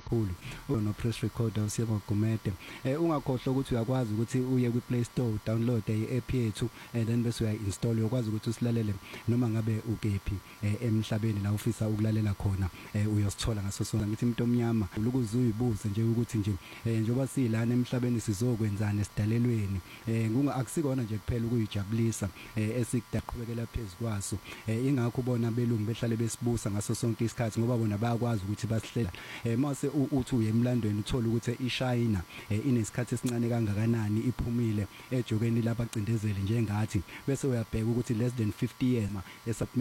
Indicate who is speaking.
Speaker 1: kakhulu no press recorder usiyabagumede ungakhohlwa ukuthi uyakwazi ukuthi uye ku Play Store download i-app yethu and then bese uyainstall uyakwazi ukuthi usilalele noma ngabe ukephi emhlabeni la ufisa ukulalela khona uyosithola ngaso sonke ngithi umuntu omnyama ukuze uyibuze nje ukuthi nje njoba silana emhlabeni sizokwenzana esidalelweni akusikona nje kuphela ukuyijabulisa esikudaqhubekela phezulu kwaso ingakho ubona belungu behlale besibusa ngaso sonke isikhathi ngoba bona bayakwazi ukuthi basihlela mase uthi uye emlandweni uthola ukuthi iShayina inesikhathi esincane kangakanani iphumile ejokeni labacindezeli njengathi bese uyabheka ukuthi less than 50 years